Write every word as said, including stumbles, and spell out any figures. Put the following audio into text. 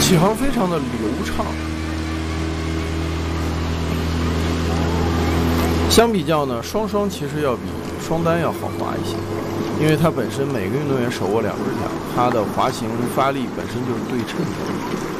起航非常的流畅。相比较呢，双双其实要比双单要好滑一些，因为它本身每个运动员手握两只脚，它的滑行发力本身就是对称的。